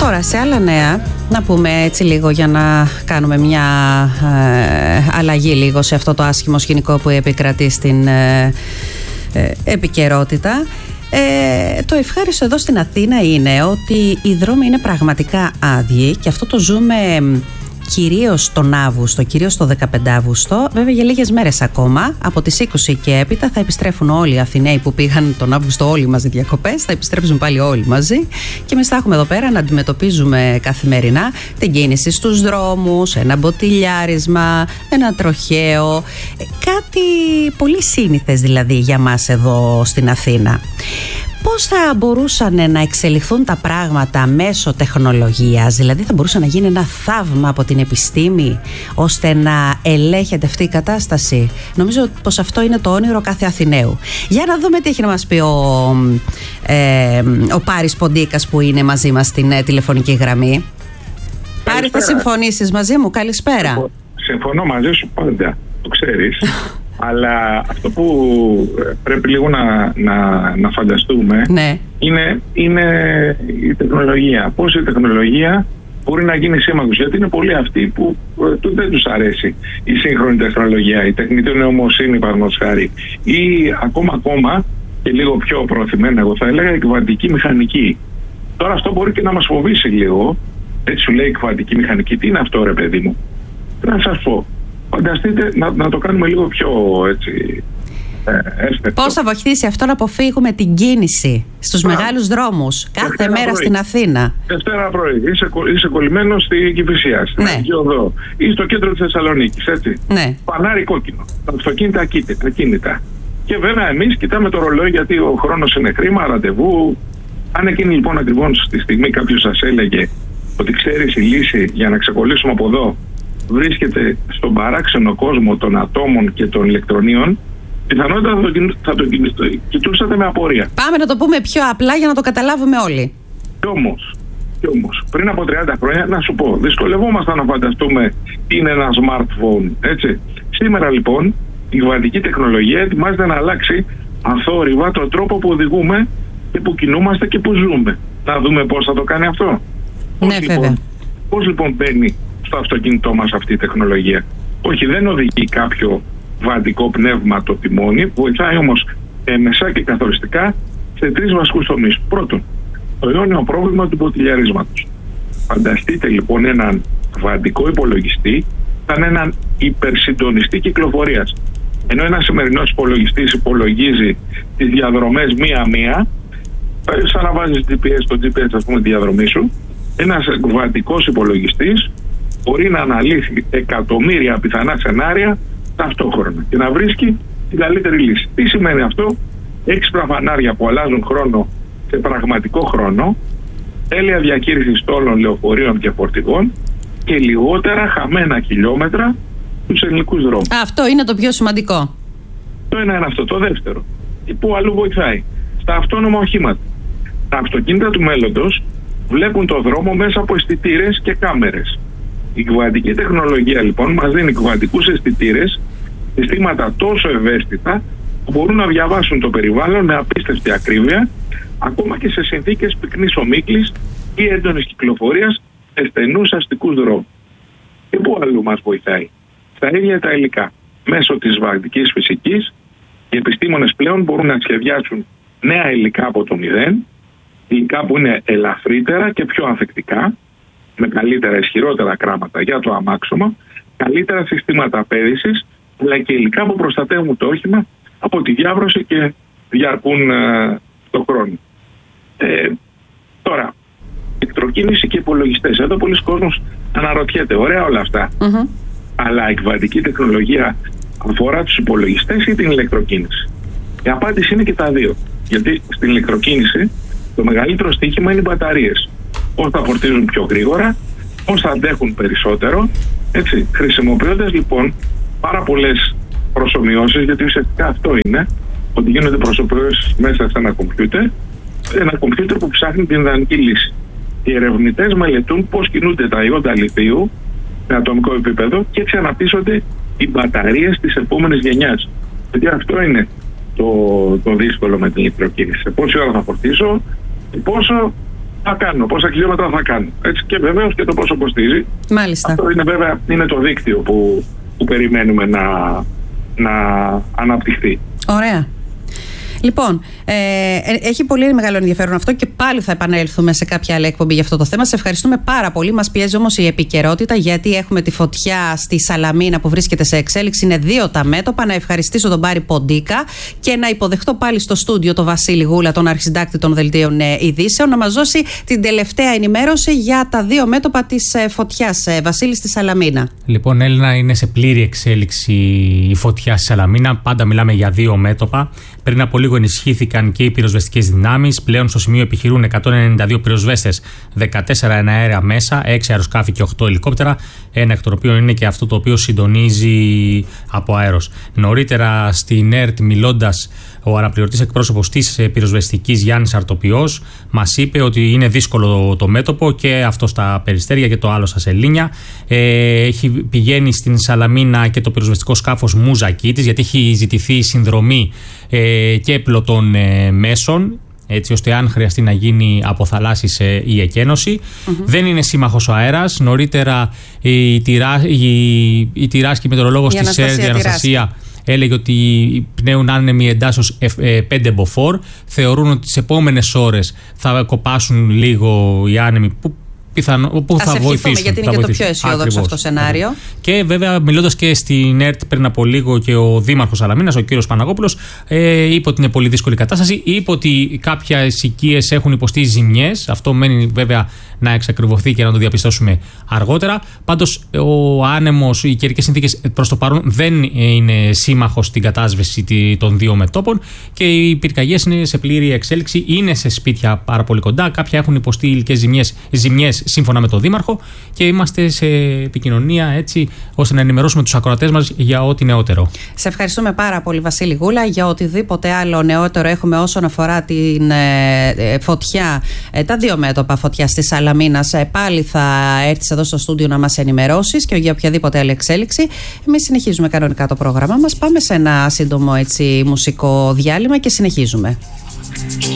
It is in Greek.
Τώρα σε άλλα νέα, να πούμε έτσι λίγο για να κάνουμε μια αλλαγή λίγο σε αυτό το άσχημο σκηνικό που επικρατεί στην επικαιρότητα. Το ευχάριστο εδώ στην Αθήνα είναι ότι οι δρόμοι είναι πραγματικά άδειοι και αυτό το ζούμε κυρίως τον Αύγουστο, κυρίως το 15 Αύγουστο. Βέβαια για λίγες μέρες ακόμα, από τις 20 και έπειτα θα επιστρέφουν όλοι οι Αθηναίοι που πήγαν τον Αύγουστο όλοι μαζί διακοπές, θα επιστρέψουν πάλι όλοι μαζί και εμείς θα έχουμε εδώ πέρα να αντιμετωπίζουμε καθημερινά την κίνηση στους δρόμους, ένα μποτιλιάρισμα, ένα τροχαίο, κάτι πολύ σύνηθες δηλαδή για μας εδώ στην Αθήνα. Πώς θα μπορούσαν να εξελιχθούν τα πράγματα μέσω τεχνολογίας, δηλαδή θα μπορούσε να γίνει ένα θαύμα από την επιστήμη ώστε να ελέγχεται αυτή η κατάσταση? Νομίζω πως αυτό είναι το όνειρο κάθε Αθηναίου. Για να δούμε τι έχει να μας πει ο Πάρης Ποντίκας που είναι μαζί μας στην τηλεφωνική γραμμή. Πάρη, θα συμφωνήσεις μαζί μου? Καλησπέρα. Συμφωνώ μαζί σου πάντα, το ξέρεις. Αλλά αυτό που πρέπει λίγο να φανταστούμε, ναι, είναι η τεχνολογία. Πώς η τεχνολογία μπορεί να γίνει σύμμαχος. Γιατί είναι πολλοί αυτοί που δεν τους αρέσει η σύγχρονη τεχνολογία, η τεχνητή νοημοσύνη παραδείγματος χάρη, ή ακόμα και λίγο πιο προωθημένα, εγώ θα έλεγα, η κβαντική μηχανική. Τώρα αυτό μπορεί και να μας φοβήσει λίγο. Έτσι σου λέει η κβαντική μηχανική. Τι είναι αυτό, ρε παιδί μου? Να σας πω. Φανταστείτε να το κάνουμε λίγο πιο έτσι εύστοχο. Πώς θα βοηθήσει αυτό να αποφύγουμε την κίνηση στους μεγάλους δρόμους κάθε μέρα στην Αθήνα? Δευτέρα πρωί είσαι κολλημένος στην Κηφισιά, στην Αγία Οδό ή στο κέντρο της Θεσσαλονίκης, έτσι. Ναι. Φανάρι κόκκινο, τα αυτοκίνητα ακίνητα. Και βέβαια εμείς κοιτάμε το ρολόι γιατί ο χρόνος είναι χρήμα, ραντεβού. Αν εκείνη λοιπόν ακριβώς στη στιγμή κάποιος σας έλεγε ότι ξέρεις η λύση για να ξεκολλήσουμε από εδώ βρίσκεται στον παράξενο κόσμο των ατόμων και των ηλεκτρονίων, πιθανότατα θα το κοιτούσατε με απορία. Πάμε να το πούμε πιο απλά για να το καταλάβουμε όλοι. Κι όμως, πριν από 30 χρόνια, να σου πω, δυσκολευόμασταν να φανταστούμε τι είναι ένα smartphone, έτσι. Σήμερα λοιπόν η κβαντική τεχνολογία ετοιμάζεται να αλλάξει αθόρυβα τον τρόπο που οδηγούμε και που κινούμαστε και που ζούμε. Να δούμε πώς θα το κάνει αυτό. Πώς λοιπόν μπαίνει στο αυτοκίνητό μας αυτή η τεχνολογία? Όχι, δεν οδηγεί κάποιο βαντικό πνεύμα το τιμόνι, βοηθάει όμως μεσά και καθοριστικά σε 3 βασικούς τομείς. Πρώτον, το αιώνιο πρόβλημα του μποτιλιαρίσματος. Φανταστείτε λοιπόν έναν βαντικό υπολογιστή σαν έναν υπερσυντονιστή κυκλοφορίας. Ενώ ένας σημερινός υπολογιστής υπολογίζει τις διαδρομές μία-μία, σαν να βάζεις το GPS ας πούμε τη διαδρομή σου, ένας βαντικός υπολογιστής μπορεί να αναλύσει εκατομμύρια πιθανά σενάρια ταυτόχρονα και να βρίσκει την καλύτερη λύση. Τι σημαίνει αυτό? Έξυπνα φανάρια που αλλάζουν χρόνο σε πραγματικό χρόνο, τέλεια διαχείριση στόλων, λεωφορείων και φορτηγών και λιγότερα χαμένα χιλιόμετρα στους ελληνικούς δρόμους. Αυτό είναι το πιο σημαντικό. Το ένα είναι αυτό. Το δεύτερο, που αλλού βοηθάει, στα αυτόνομα οχήματα. Τα αυτοκίνητα του μέλλοντος βλέπουν το δρόμο μέσα από αισθητήρες και κάμερες. Η κβαντική τεχνολογία λοιπόν μας δίνει κβαντικούς αισθητήρες, συστήματα τόσο ευαίσθητα που μπορούν να διαβάσουν το περιβάλλον με απίστευτη ακρίβεια, ακόμα και σε συνθήκες πυκνής ομίχλης ή έντονης κυκλοφορίας σε στενούς αστικούς δρόμους. Και πού αλλού μας βοηθάει? Στα ίδια τα υλικά. Μέσω της βαντικής φυσικής, οι επιστήμονες πλέον μπορούν να σχεδιάσουν νέα υλικά από το μηδέν, υλικά που είναι ελαφρύτερα και πιο ανθεκτικά, με καλύτερα, ισχυρότερα κράματα για το αμάξωμα, καλύτερα συστήματα πέδησης, αλλά και υλικά που προστατεύουν το όχημα από τη διάβρωση και διαρκούν το χρόνο. Τώρα, ηλεκτροκίνηση και υπολογιστές. Εδώ πολλοί κόσμος αναρωτιέται, ωραία όλα αυτά, αλλά η κβαντική τεχνολογία αφορά τους υπολογιστές ή την ηλεκτροκίνηση? Η απάντηση είναι και τα δύο. Γιατί στην ηλεκτροκίνηση το μεγαλύτερο στοίχημα είναι οι μπαταρίες. Πώς θα φορτίζουν πιο γρήγορα, πώς θα αντέχουν περισσότερο, έτσι. Χρησιμοποιώντας λοιπόν πάρα πολλές προσομοιώσεις, γιατί ουσιαστικά αυτό είναι, ότι γίνονται προσωπιώσεις μέσα σε ένα κομπιούτερ που ψάχνει την ιδανική λύση. Οι ερευνητές μελετούν πώς κινούνται τα ιόντα λιθίου σε ατομικό επίπεδο και έτσι αναπτύσσονται οι μπαταρίες της επόμενης γενιάς. Γιατί αυτό είναι το δύσκολο με την ηλεκτροκίνηση. Σε πόση ώρα θα φορτίσω, πόσο θα κάνω, πόσα χιλιόμετρα θα κάνω. Έτσι, και βεβαίως και το πόσο κοστίζει. Μάλιστα. Αυτό είναι βέβαια είναι το δίκτυο που περιμένουμε να αναπτυχθεί. Ωραία. Λοιπόν, έχει πολύ μεγάλο ενδιαφέρον αυτό και πάλι θα επανέλθουμε σε κάποια άλλη εκπομπή για αυτό το θέμα. Σε ευχαριστούμε πάρα πολύ. Μας πιέζει όμως η επικαιρότητα, γιατί έχουμε τη φωτιά στη Σαλαμίνα που βρίσκεται σε εξέλιξη. Είναι 2 τα μέτωπα. Να ευχαριστήσω τον Πάρη Ποντίκα και να υποδεχτώ πάλι στο στούντιο τον Βασίλη Γούλα, τον αρχισυντάκτη των Δελτίων Ειδήσεων, να μας δώσει την τελευταία ενημέρωση για τα 2 μέτωπα της φωτιάς. Βασίλη, στη Σαλαμίνα. Λοιπόν, Έλληνα, είναι σε πλήρη εξέλιξη η φωτιά στη Σαλαμίνα. Πάντα μιλάμε για 2 μέτωπα. Πριν από λίγο ενισχύθηκαν και οι πυροσβεστικές δυνάμεις. Πλέον στο σημείο επιχειρούν 192 πυροσβέστες, 14 εναέρια μέσα, 6 αεροσκάφη και 8 ελικόπτερα. Ένα εκ των οποίων είναι και αυτό το οποίο συντονίζει από αέρος. Νωρίτερα στην ΕΡΤ, μιλώντας, ο αναπληρωτής εκπρόσωπος της πυροσβεστικής Γιάννης Αρτοπιός μας είπε ότι είναι δύσκολο το μέτωπο, και αυτό στα Περιστέρια και το άλλο στα Σελήνια. Πηγαίνει στην Σαλαμίνα και το πυροσβεστικό σκάφος Μουζακίτης, γιατί έχει ζητηθεί συνδρομή και πλωτών μέσων, έτσι ώστε αν χρειαστεί να γίνει από θαλάσσης η εκένωση. Δεν είναι σύμμαχος ο αέρας. Νωρίτερα η Τυράσκη μετεωρολόγος της ΕΡΤ, η Αναστασία, έλεγε ότι πνέουν άνεμοι εντάσσεως 5 μποφόρ. Θεωρούν ότι τις επόμενες ώρες θα κοπάσουν λίγο οι άνεμοι που θα βοηθήσουν. Γιατί είναι και το πιο αισιόδοξο αυτό το σενάριο. Και βέβαια, μιλώντας και στην ΕΡΤ πριν από λίγο, και ο Δήμαρχος Σαλαμίνας, ο κύριος Παναγόπουλος, είπε ότι είναι πολύ δύσκολη κατάσταση. Είπε ότι κάποιες οικίες έχουν υποστεί ζημιές. Αυτό μένει βέβαια να εξακριβωθεί και να το διαπιστώσουμε αργότερα. Πάντως, ο άνεμος, οι καιρικές συνθήκες προς το παρόν δεν είναι σύμμαχος στην κατάσβεση των 2 μετώπων, και οι πυρκαγιές είναι σε πλήρη εξέλιξη. Είναι σε σπίτια πάρα πολύ κοντά. Κάποια έχουν υποστεί υλικές ζημιές σύμφωνα με τον Δήμαρχο, και είμαστε σε επικοινωνία, έτσι ώστε να ενημερώσουμε τους ακροατές μας για ό,τι νεότερο. Σε ευχαριστούμε πάρα πολύ, Βασίλη Γούλα. Για οτιδήποτε άλλο νεότερο έχουμε όσον αφορά την φωτιά, τα 2 μέτωπα φωτιά στη Σαλαμίνα, πάλι θα έρθεις εδώ στο στούντιο να μας ενημερώσεις, και για οποιαδήποτε άλλη εξέλιξη. Εμείς συνεχίζουμε κανονικά το πρόγραμμα μας. Πάμε σε ένα σύντομο μουσικό διάλειμμα και συνεχίζουμε.